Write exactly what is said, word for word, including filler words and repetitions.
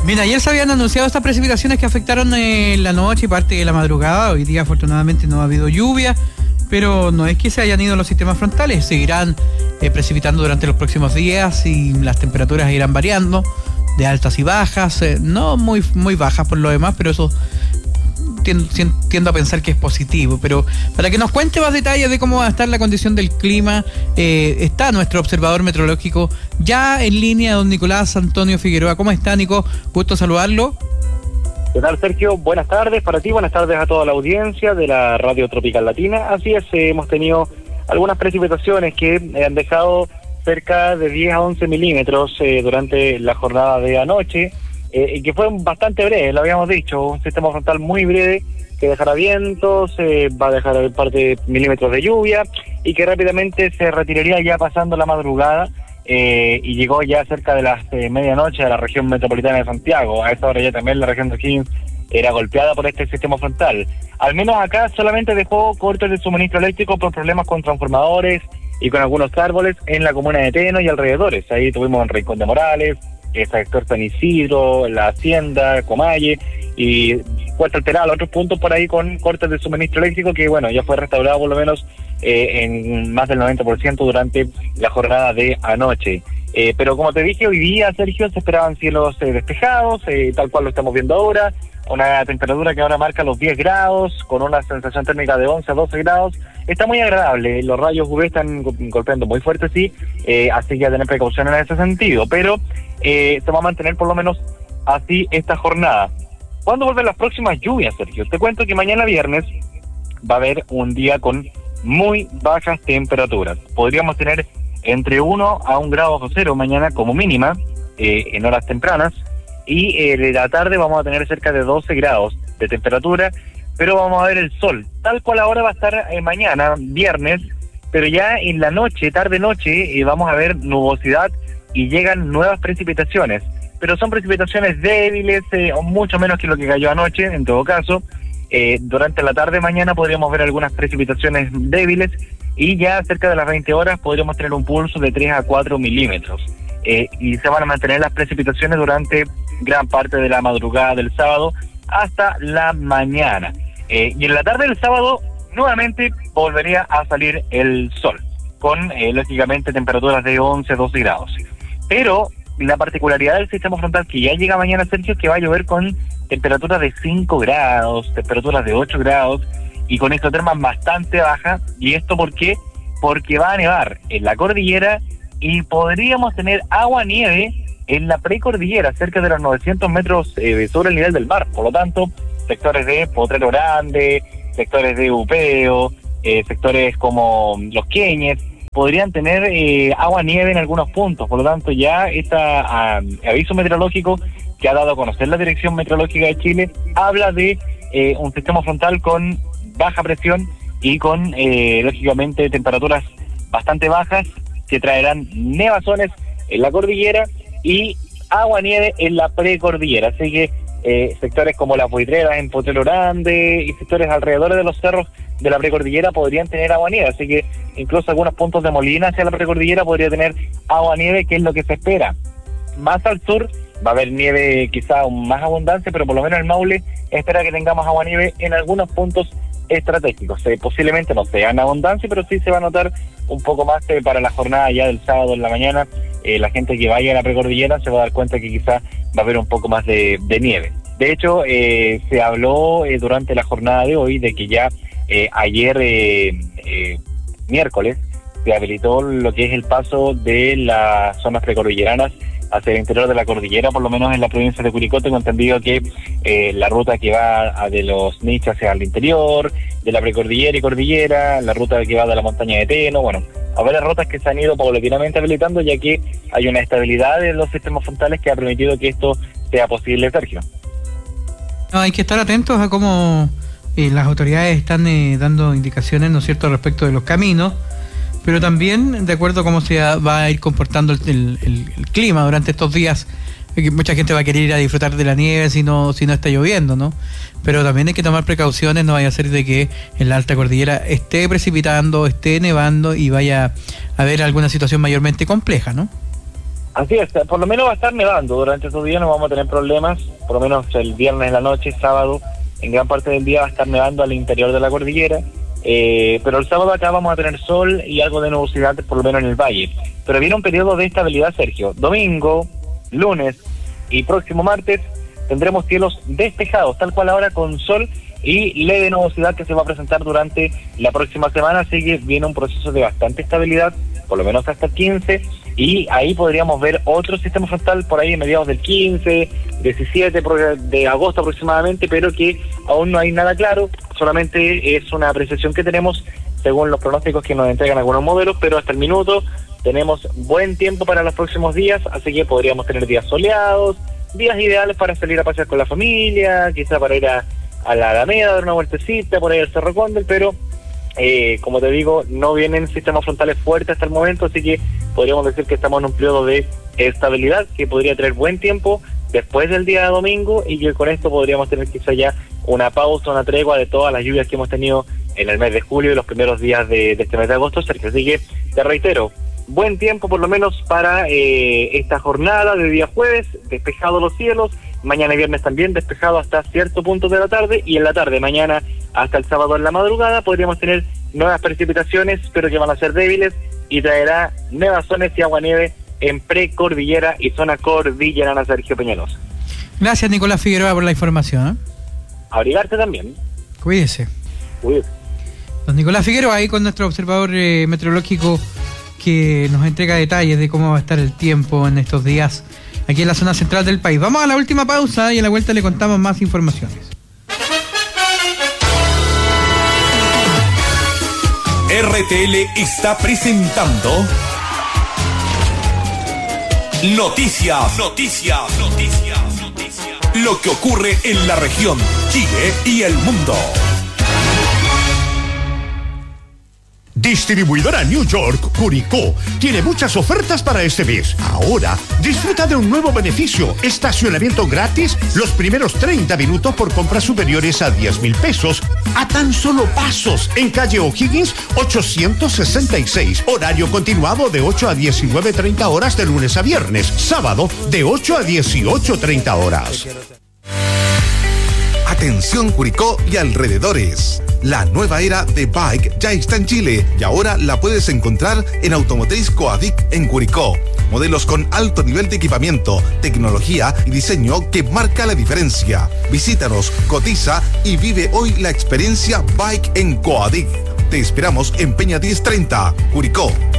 Bien, ayer se habían anunciado estas precipitaciones que afectaron eh, la noche y parte de la madrugada. Hoy día afortunadamente no ha habido lluvia, pero no es que se hayan ido los sistemas frontales, seguirán eh, precipitando durante los próximos días y las temperaturas irán variando de altas y bajas, eh, no muy, muy bajas por lo demás, pero eso tiendo, tiendo a pensar que es positivo. Pero para que nos cuente más detalles de cómo va a estar la condición del clima, eh, está nuestro observador meteorológico ya en línea, don Nicolás Antonio Figueroa. ¿Cómo está, Nico? Gusto saludarlo. ¿Qué tal, Sergio? Buenas tardes para ti, buenas tardes a toda la audiencia de la Radio Tropical Latina. Así es, eh, hemos tenido algunas precipitaciones que eh, han dejado cerca de diez a once milímetros eh, durante la jornada de anoche, eh, y que fue bastante breve, lo habíamos dicho, un sistema frontal muy breve que dejará vientos, eh, va a dejar un par de milímetros de lluvia y que rápidamente se retiraría ya pasando la madrugada. Eh, y llegó ya cerca de las eh, medianoche a la región metropolitana de Santiago. A esa hora ya también la región de O'Higgins era golpeada por este sistema frontal. Al menos acá solamente dejó cortes de suministro eléctrico por problemas con transformadores y con algunos árboles en la comuna de Teno y alrededores. Ahí tuvimos en Rincón de Morales, el sector San Isidro, la Hacienda, Comalle y Puerto Alterado, otros puntos por ahí con cortes de suministro eléctrico que, bueno, ya fue restaurado por lo menos eh, en más del noventa por ciento durante la jornada de anoche. Eh, pero como te dije, hoy día, Sergio, se esperaban cielos eh, despejados, eh, tal cual lo estamos viendo ahora, una temperatura que ahora marca los diez grados, con una sensación térmica de once a doce grados. Está muy agradable, los rayos U V están golpeando muy fuerte, sí, eh, así que a tener precaución en ese sentido, pero eh, se va a mantener por lo menos así esta jornada. ¿Cuándo vuelven las próximas lluvias, Sergio? Te cuento que mañana viernes va a haber un día con muy bajas temperaturas. Podríamos tener entre uno a un grado bajo cero mañana como mínima, eh, en horas tempranas, y eh, de la tarde vamos a tener cerca de doce grados de temperatura, pero vamos a ver el sol, tal cual ahora va a estar eh, mañana, viernes, pero ya en la noche, tarde-noche, eh, vamos a ver nubosidad y llegan nuevas precipitaciones. Pero son precipitaciones débiles, eh, o mucho menos que lo que cayó anoche, en todo caso. Eh, durante la tarde mañana podríamos ver algunas precipitaciones débiles y ya cerca de las veinte horas podríamos tener un pulso de tres a cuatro milímetros. Eh, y se van a mantener las precipitaciones durante gran parte de la madrugada del sábado hasta la mañana. Eh, y en la tarde del sábado nuevamente volvería a salir el sol, con eh, lógicamente temperaturas de once a doce grados. Pero la particularidad del sistema frontal que ya llega mañana, Sergio, es que va a llover con temperaturas de cinco grados, temperaturas de ocho grados y con isotermas bastante bajas. ¿Y esto por qué? Porque va a nevar en la cordillera y podríamos tener agua-nieve en la precordillera, cerca de los novecientos metros eh, sobre el nivel del mar. Por lo tanto, sectores de Potrero Grande, sectores de Upeo, eh, sectores como Los Queñes, podrían tener eh, agua-nieve en algunos puntos. Por lo tanto, ya este uh, aviso meteorológico que ha dado a conocer la Dirección Meteorológica de Chile habla de eh, un sistema frontal con baja presión y con, eh, lógicamente, temperaturas bastante bajas que traerán nevazones en la cordillera y agua-nieve en la precordillera. Así que eh, sectores como Las Buitreras en Potrero Grande y sectores alrededor de los cerros de la precordillera podrían tener agua-nieve, así que incluso algunos puntos de Molina hacia la precordillera podría tener agua-nieve, que es lo que se espera. Más al sur va a haber nieve quizá más abundancia, pero por lo menos el Maule espera que tengamos agua-nieve en algunos puntos estratégicos. Eh, posiblemente no sea en abundancia, pero sí se va a notar un poco más eh, para la jornada ya del sábado en la mañana. Eh, la gente que vaya a la precordillera se va a dar cuenta que quizá va a haber un poco más de, de nieve. De hecho, eh, se habló eh, durante la jornada de hoy de que ya Eh, ayer, eh, eh, miércoles, se habilitó lo que es el paso de las zonas precordilleranas hacia el interior de la cordillera, por lo menos en la provincia de Curicó. Tengo entendido que eh, la ruta que va a de los nichos hacia el interior, de la precordillera y cordillera, la ruta que va de la montaña de Teno, bueno, a varias rutas que se han ido paulatinamente habilitando, ya que hay una estabilidad de los sistemas frontales que ha permitido que esto sea posible, Sergio. No, hay que estar atentos a cómo Eh, las autoridades están eh, dando indicaciones, ¿no es cierto?, respecto de los caminos, pero también de acuerdo a cómo se va a ir comportando el, el, el clima durante estos días. Mucha gente va a querer ir a disfrutar de la nieve si no, si no está lloviendo, ¿no? Pero también hay que tomar precauciones, no vaya a ser de que en la alta cordillera esté precipitando, esté nevando y vaya a haber alguna situación mayormente compleja, ¿no? Así es, por lo menos va a estar nevando durante estos días, no vamos a tener problemas, por lo menos el viernes en la noche, sábado, en gran parte del día va a estar nevando al interior de la cordillera, eh, pero el sábado acá vamos a tener sol y algo de nubosidad, por lo menos en el valle. Pero viene un periodo de estabilidad, Sergio. Domingo, lunes y próximo martes tendremos cielos despejados, tal cual ahora, con sol y leve nubosidad que se va a presentar durante la próxima semana, así que viene un proceso de bastante estabilidad, por lo menos hasta el quince, y ahí podríamos ver otro sistema frontal por ahí en mediados del quince, diecisiete de agosto aproximadamente, pero que aún no hay nada claro, solamente es una apreciación que tenemos según los pronósticos que nos entregan algunos modelos, pero hasta el minuto tenemos buen tiempo para los próximos días, así que podríamos tener días soleados, días ideales para salir a pasear con la familia, quizá para ir a, a la Alameda, dar una vueltecita, por ahí al Cerro Cóndel, pero eh, como te digo, no vienen sistemas frontales fuertes hasta el momento, así que podríamos decir que estamos en un periodo de estabilidad que podría tener buen tiempo después del día de domingo, y que con esto podríamos tener quizá ya una pausa, una tregua de todas las lluvias que hemos tenido en el mes de julio y los primeros días de, de este mes de agosto, Sergio. Así que te reitero, buen tiempo por lo menos para eh, esta jornada de día jueves, despejado los cielos, mañana y viernes también despejado hasta cierto punto de la tarde, y en la tarde, mañana hasta el sábado en la madrugada, podríamos tener nuevas precipitaciones, pero que van a ser débiles, y traerá nevazones y aguanieve en precordillera y zona cordillerana, Sergio Peñalosa. Gracias, Nicolás Figueroa, por la información, ¿eh? Abrigarse también. Cuídese. Cuídese. Don Nicolás Figueroa, ahí con nuestro observador eh, meteorológico, que nos entrega detalles de cómo va a estar el tiempo en estos días aquí en la zona central del país. Vamos a la última pausa y a la vuelta le contamos más informaciones. R T L está presentando Noticias, Noticias, Noticias, Noticias. Lo que ocurre en la región, Chile y el mundo. Distribuidora New York, Curicó, tiene muchas ofertas para este mes. Ahora, disfruta de un nuevo beneficio: estacionamiento gratis los primeros treinta minutos por compras superiores a diez mil pesos, a tan solo pasos, en calle O'Higgins ochocientos sesenta y seis. Horario continuado de ocho a diecinueve treinta horas de lunes a viernes. Sábado de ocho a dieciocho treinta horas. Atención Curicó y alrededores. La nueva era de Bike ya está en Chile y ahora la puedes encontrar en Automotriz Coadic en Curicó. Modelos con alto nivel de equipamiento, tecnología y diseño que marca la diferencia. Visítanos, cotiza y vive hoy la experiencia Bike en Coadic. Te esperamos en Peña diez treinta, Curicó.